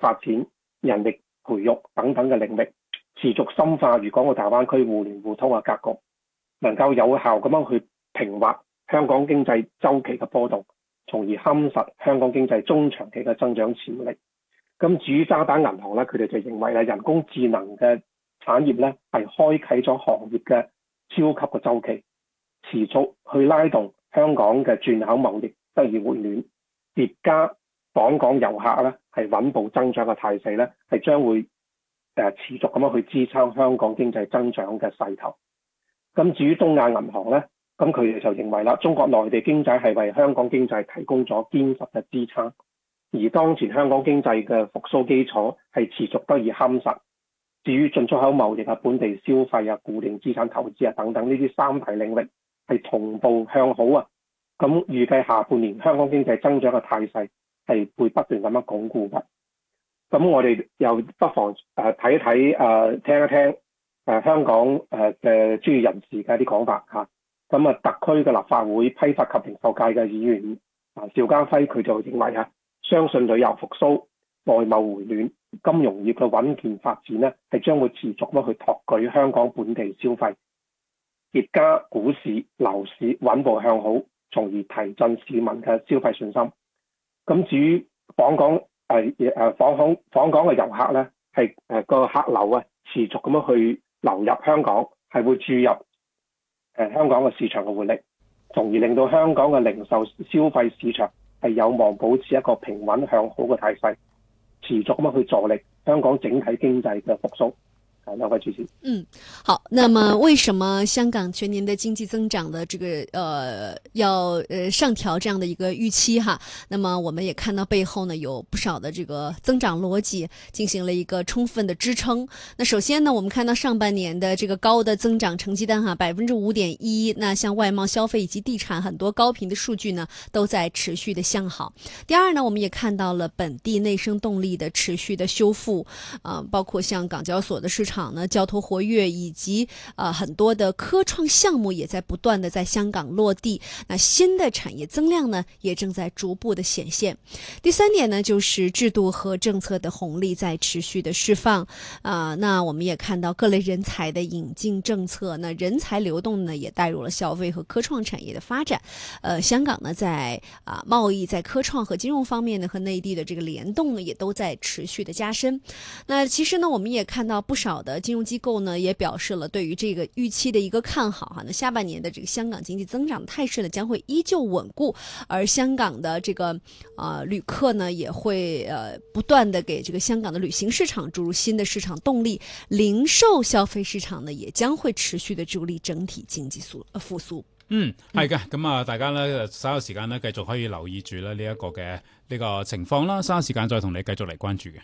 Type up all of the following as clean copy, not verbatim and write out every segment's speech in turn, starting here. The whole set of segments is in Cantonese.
發展、人力培育等等嘅領域，持續深化粵港澳大灣區互聯互通嘅格局，能夠有效咁樣去平滑香港經濟周期嘅波動，從而夯實香港經濟中長期嘅增長潛力。咁至於渣打銀行咧，佢哋就認為咧，人工智能嘅產業咧係開啟咗行業嘅超級嘅周期，持續去拉動香港嘅轉口貿易得以回暖，疊加訪港遊客咧係穩步增長嘅態勢咧，係將會持續咁樣去支撐香港經濟增長嘅勢頭。咁至於東亞銀行咧，咁佢哋就認為啦，中國內地經濟係為香港經濟提供咗堅實嘅支撐，而當前香港經濟嘅復甦基礎係持續得以夯實。至於進出口貿易啊、本地消費啊、固定資產投資啊等等呢啲三大領域係同步向好啊。咁預計下半年香港經濟增長嘅態勢係會不斷咁樣鞏固嘅。咁我哋又不妨睇一睇聽一聽香港嘅專業人士嘅一啲講法嚇。咁特區嘅立法會批發及零售界嘅議員邵家輝佢就認為相信旅遊復甦、外貿回暖、金融業嘅穩健發展咧，係將會持續咁去托舉香港本地消費，疊加股市、樓市穩步向好，從而提振市民嘅消費信心。咁至於訪港嘅遊客咧，係個客流持續咁樣去流入香港，係會注入香港嘅市場嘅活力，從而令到香港嘅零售消費市場係有望保持一個平穩向好嘅態勢，持續咁樣去助力香港整體經濟嘅復甦。兩位主持。 好。那麼為什麼香港全年的經濟增長的這個要上調這樣的一個預期哈？那麼我們也看到背後呢有不少的這個增長邏輯進行了一個充分的支撐。那首先呢，我們看到上半年的這個高的增長成績單哈，5.1%。那像外貿、消費以及地產很多高頻的數據呢都在持續的向好。第二呢，我們也看到了本地內生動力的持續的修復，包括像港交所的市場呢交投活躍，以及很多的科創項目也在不斷的在香港落地，那新的產業增量呢也正在逐步的顯現。第三點呢，就是制度和政策的紅利在持續的釋放，那我們也看到各類人才的引進政策，那人才流動呢也帶入了消費和科創產業的發展。香港呢在貿易、在科創和金融方面呢和內地的這個聯動呢也都在持續的加深。那其實呢我們也看到不少的金融機構呢也表示了對於這個預期的一個看好哈。那下半年的這個香港經濟增長的態勢呢將會依舊穩固，而香港的這個旅客呢也會不斷的給這個香港的旅行市場注入新的市場動力，零售消費市場呢也將會持續的助力整體經濟復甦。 係嘅，咁大家呢稍後時間呢繼續可以留意住呢一個嘅呢個情況啦，稍後時間再同你繼續嚟關注嘅。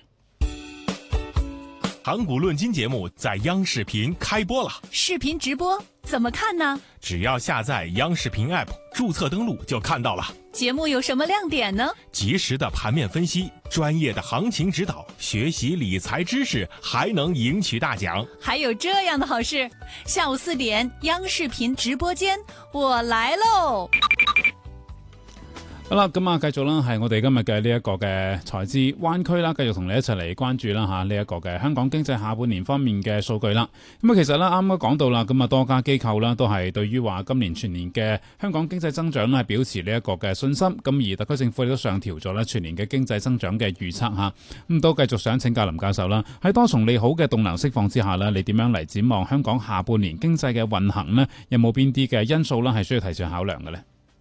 港股論金節目在央視頻開播了， 視頻直播怎麼看呢？ 只要下載央視頻 App， 註冊登錄就看到了。 節目有什麼亮點呢？ 及時的盤面分析，專業的行情指導，學習理財知識，還能贏取大獎。 還有這樣的好事，下午4點央視頻直播間，我來嘍。 好啦，咁繼續啦，係我哋今日嘅呢一個嘅財資灣區啦，繼續同你一齊嚟關注啦呢一個嘅香港經濟下半年方面嘅數據啦。咁其實咧啱啱講到啦，咁多家機構啦都係對於話今年全年嘅香港經濟增長咧表示呢一個嘅信心。咁而特區政府亦都上調咗咧全年嘅經濟增長嘅預測吓。咁都繼續想請教林教授啦，喺多重利好嘅動能釋放之下咧，你點樣嚟展望香港下半年經濟嘅運行呢？有冇邊啲嘅因素啦係需要提前考量嘅呢？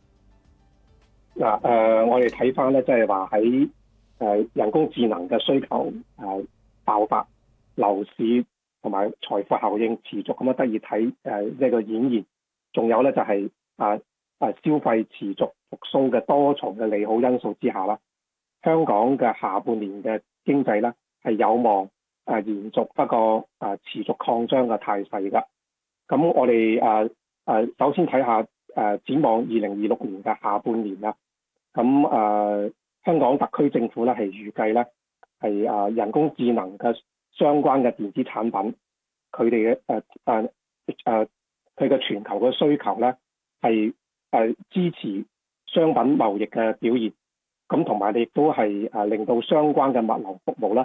我哋睇翻咧，即係話喺人工智能嘅需求爆發，樓市同埋財富效應持續咁樣得以睇呢個演繹，仲有咧就係消費持續復甦嘅多重嘅利好因素之下啦，香港嘅下半年嘅經濟咧係有望延續一個持續擴張嘅態勢㗎。咁我哋首先睇下展望2026年嘅下半年啦。咁香港特區政府咧係預計咧係人工智能嘅相關嘅電子產品，佢哋嘅佢嘅全球嘅需求咧係支持商品貿易嘅表現，咁同埋亦都係令到相關嘅物流服務咧